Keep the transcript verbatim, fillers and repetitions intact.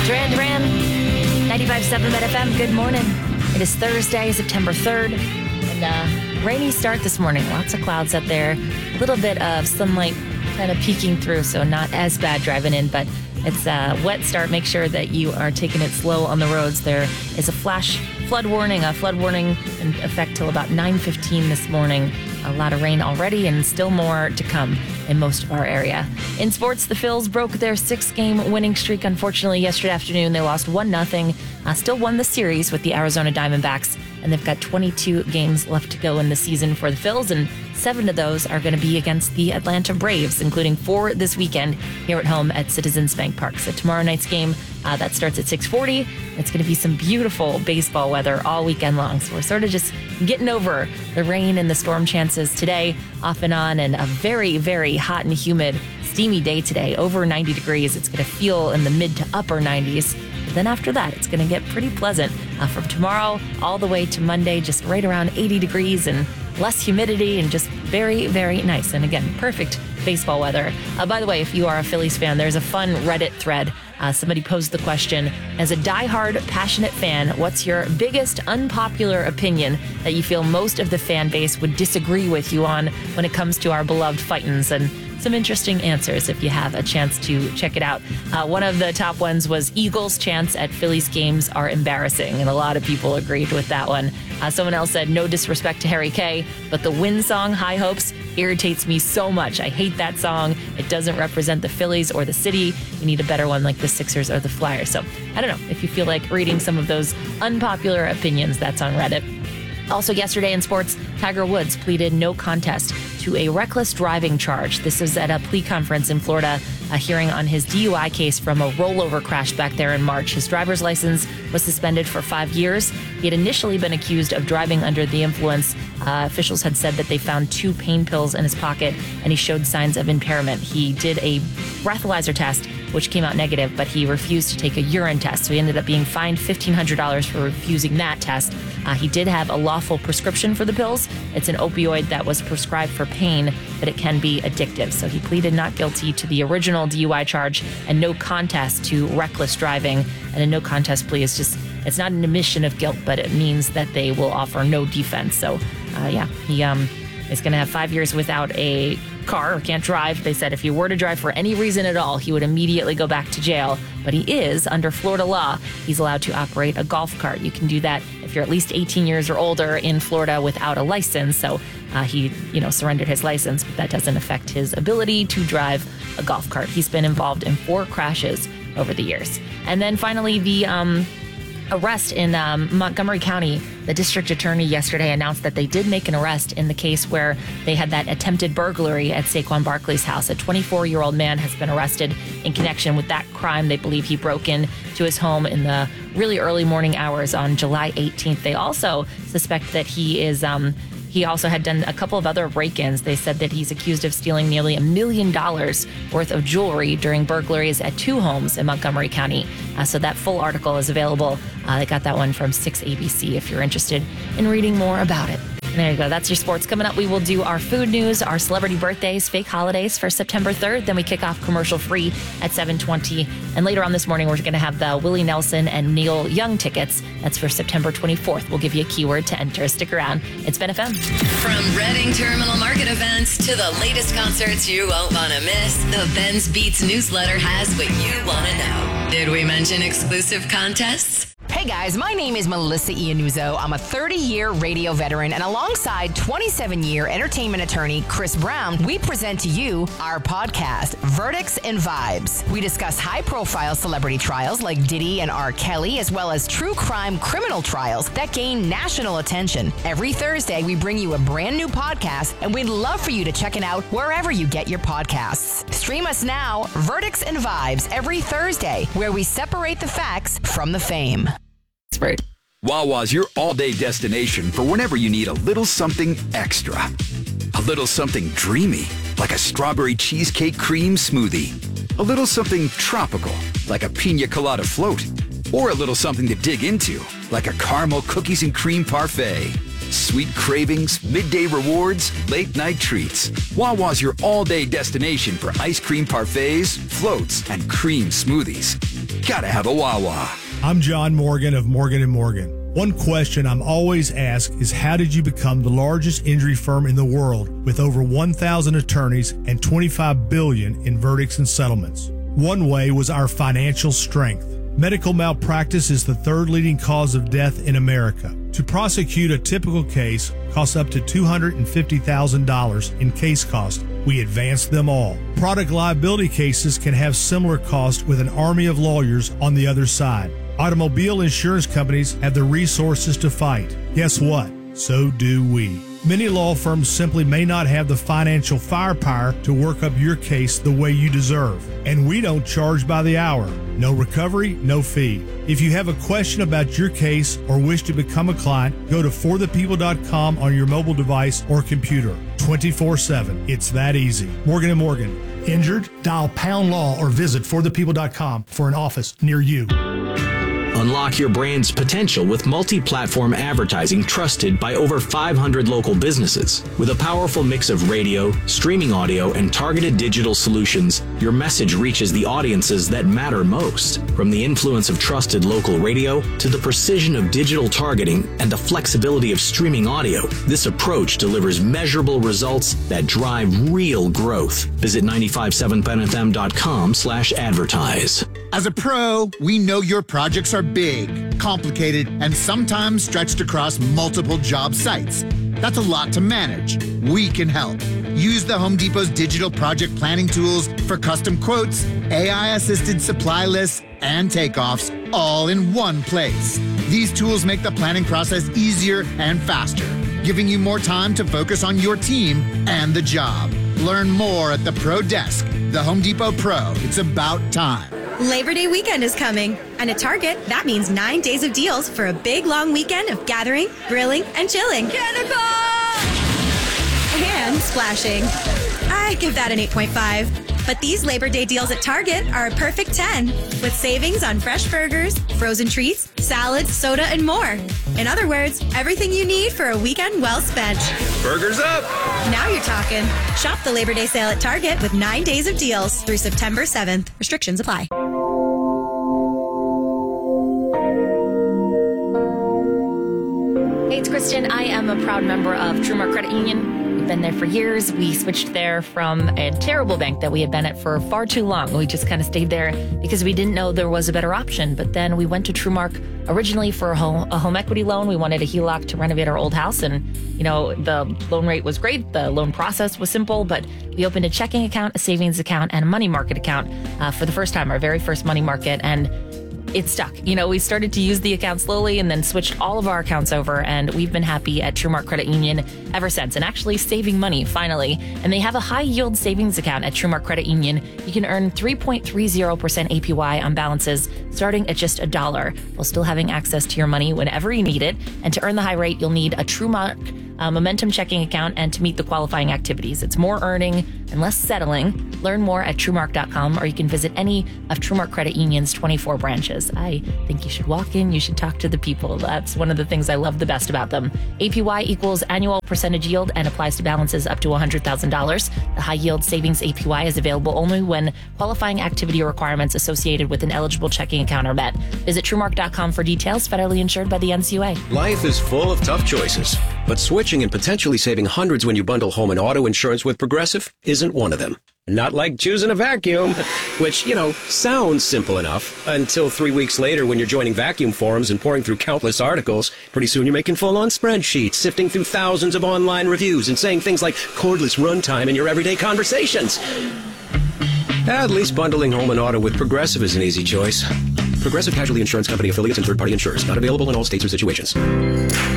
Duran Duran, ninety-five point seven Met F M. Good morning. It is Thursday, September third, and uh, rainy start this morning. Lots of clouds up there. A little bit of sunlight kind of peeking through, so not as bad driving in, but it's a wet start. Make sure that you are taking it slow on the roads. There is a flash flood warning, a flood warning in effect till about nine fifteen this morning. A lot of rain already and still more to come in most of our area. In sports, the Phils broke their six-game winning streak. Unfortunately, yesterday afternoon, they lost one nothing. Uh, still won the series with the Arizona Diamondbacks, and they've got twenty-two games left to go in the season for the Phils, and seven of those are going to be against the Atlanta Braves, including four this weekend here at home at Citizens Bank Park. So tomorrow night's game, uh, that starts at six forty. It's going to be some beautiful baseball weather all weekend long. So we're sort of just getting over the rain and the storm chances today, off and on, and a very, very hot and humid, steamy day today, over ninety degrees. It's going to feel in the mid to upper nineties. But then after that, it's going to get pretty pleasant uh, from tomorrow all the way to Monday, just right around eighty degrees and less humidity and just very, very nice. And again, perfect baseball weather. Uh, by the way, if you are a Phillies fan, there's a fun Reddit thread. Uh, somebody posed the question, as a diehard, passionate fan, what's your biggest unpopular opinion that you feel most of the fan base would disagree with you on when it comes to our beloved Fightins? And some interesting answers if you have a chance to check it out. Uh, one of the top ones was Eagles' chants at Phillies games are embarrassing, and a lot of people agreed with that one. Uh, someone else said, no disrespect to Harry Kay, but the Win song, High Hopes, irritates me so much. I hate that song. It doesn't represent the Phillies or the city. You need a better one like the Sixers or the Flyers. So I don't know if you feel like reading some of those unpopular opinions. That's on Reddit. Also yesterday in sports, Tiger Woods pleaded no contest to a reckless driving charge. This is at a plea conference in Florida, a hearing on his D U I case from a rollover crash back there in March. His driver's license was suspended for five years. He had initially been accused of driving under the influence. Uh, officials had said that they found two pain pills in his pocket, and he showed signs of impairment. He did a breathalyzer test, which came out negative, but he refused to take a urine test. So he ended up being fined fifteen hundred dollars for refusing that test. Uh, he did have a lawful prescription for the pills. It's an opioid that was prescribed for pain, but it can be addictive. So he pleaded not guilty to the original D U I charge and no contest to reckless driving. And a no contest plea is just, it's not an admission of guilt, but it means that they will offer no defense. So uh, yeah, he um, is going to have five years without a car or can't drive. They said if he were to drive for any reason at all, he would immediately go back to jail. But he is, under Florida law, he's allowed to operate a golf cart. You can do that if you're at least eighteen years or older in Florida without a license. So uh, he, you know, surrendered his license, but that doesn't affect his ability to drive a golf cart. He's been involved in four crashes over the years. And then finally, the um, arrest in um, Montgomery County. The district attorney yesterday announced that they did make an arrest in the case where they had that attempted burglary at Saquon Barkley's house. A twenty-four-year-old man has been arrested in connection with that crime. They believe he broke in to his home in the really early morning hours on July eighteenth. They also suspect that he is... Um, He also had done a couple of other break-ins. They said that he's accused of stealing nearly a million dollars worth of jewelry during burglaries at two homes in Montgomery County. Uh, so that full article is available. Uh, they got that one from six A B C if you're interested in reading more about it. And there you go. That's your sports. Coming up, we will do our food news, our celebrity birthdays, fake holidays for September third. Then we kick off commercial-free at seven twenty. And later on this morning, we're going to have the Willie Nelson and Neil Young tickets. That's for September twenty-fourth. We'll give you a keyword to enter. Stick around. It's Ben F M. From Reading Terminal Market events to the latest concerts you won't want to miss, the Ben's Beats newsletter has what you want to know. Did we mention exclusive contests? Hey guys, my name is Melissa Iannuzzo. I'm a thirty-year radio veteran, and alongside twenty-seven-year entertainment attorney Chris Brown, we present to you our podcast, Verdicts and Vibes. We discuss high-profile celebrity trials like Diddy and R. Kelly, as well as true crime criminal trials that gain national attention. Every Thursday, we bring you a brand new podcast, and we'd love for you to check it out wherever you get your podcasts. Stream us now, Verdicts and Vibes, every Thursday, where we separate the facts from the fame. Expert. Wawa's your all-day destination for whenever you need a little something extra. A little something dreamy, like a strawberry cheesecake cream smoothie. A little something tropical, like a pina colada float. Or a little something to dig into, like a caramel cookies and cream parfait. Sweet cravings, midday rewards, late night treats. Wawa's your all-day destination for ice cream parfaits, floats, and cream smoothies. gotta have a Wawa. I'm John Morgan of Morgan and Morgan. One question I'm always asked is, how did you become the largest injury firm in the world with over one thousand attorneys and twenty-five billion dollars in verdicts and settlements? One way was our financial strength. Medical malpractice is the third leading cause of death in America. To prosecute a typical case costs up to two hundred fifty thousand dollars in case cost. We advance them all. Product liability cases can have similar costs with an army of lawyers on the other side. Automobile insurance companies have the resources to fight. Guess what? So do we. Many law firms simply may not have the financial firepower to work up your case the way you deserve. And we don't charge by the hour. No recovery, no fee. If you have a question about your case or wish to become a client, go to for the people dot com on your mobile device or computer. twenty-four seven. It's that easy. Morgan and Morgan. Injured? Dial pound law or visit for the people dot com for an office near you. Unlock your brand's potential with multi-platform advertising trusted by over five hundred local businesses. With a powerful mix of radio, streaming audio, and targeted digital solutions, your message reaches the audiences that matter most. From the influence of trusted local radio to the precision of digital targeting and the flexibility of streaming audio, this approach delivers measurable results that drive real growth. Visit nine five seven ben f m dot com slash advertise. As a pro, we know your projects are big, complicated, and sometimes stretched across multiple job sites. That's a lot to manage. We can help. Use the Home Depot's digital project planning tools for custom quotes, A I-assisted supply lists, and takeoffs all in one place. These tools make the planning process easier and faster, giving you more time to focus on your team and the job. Learn more at the Pro Desk. The Home Depot Pro. It's about time. Labor Day weekend is coming, and at Target, that means nine days of deals for a big, long weekend of gathering, grilling, and chilling. Cannonball! And splashing. I give that an eight point five. But these Labor Day deals at Target are a perfect ten, with savings on fresh burgers, frozen treats, salads, soda, and more. In other words, everything you need for a weekend well spent. Burgers up! Now you're talking. Shop the Labor Day sale at Target with nine days of deals through September seventh. Restrictions apply. Hey, it's Kristen. I am a proud member of Trumark Credit Union. We've been there for years. We switched there from a terrible bank that we had been at for far too long. We just kind of stayed there because we didn't know there was a better option. But then we went to Trumark originally for a home, a home equity loan. We wanted a H E L O C to renovate our old house. And, you know, the loan rate was great. The loan process was simple. But we opened a checking account, a savings account, and a money market account uh, for the first time, our very first money market. And it stuck. You know, we started to use the account slowly and then switched all of our accounts over, and we've been happy at Trumark Credit Union ever since, and actually saving money finally. And they have a high yield savings account at Trumark Credit Union. You can earn three point three zero percent A P Y on balances starting at just a dollar, while still having access to your money whenever you need it. And to earn the high rate, you'll need a Trumark uh, Momentum checking account and to meet the qualifying activities. It's more earning and less settling. Learn more at Trumark dot com, or you can visit any of Trumark Credit Union's twenty-four branches. I think you should walk in, you should talk to the people. That's one of the things I love the best about them. A P Y equals annual percentage yield and applies to balances up to one hundred thousand dollars. The high yield savings A P Y is available only when qualifying activity requirements associated with an eligible checking account are met. Visit Trumark dot com for details. Federally insured by the N C U A. Life is full of tough choices, but switching and potentially saving hundreds when you bundle home and auto insurance with Progressive isn't one of them. Not like choosing a vacuum, which, you know, sounds simple enough until three weeks later when you're joining vacuum forums and pouring through countless articles. Pretty soon you're making full-on spreadsheets, sifting through thousands of online reviews and saying things like cordless runtime in your everyday conversations. At least bundling home and auto with Progressive is an easy choice. Progressive Casualty Insurance Company affiliates and third-party insurers. Not available in all states or situations.